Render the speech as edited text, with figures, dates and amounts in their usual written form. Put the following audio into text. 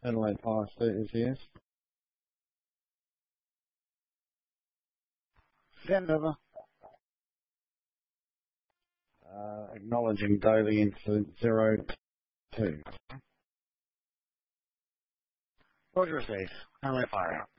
Adelaide Fire State is yes. Denver. Acknowledging daily incident 02. Roger received. Adelaide Fire out.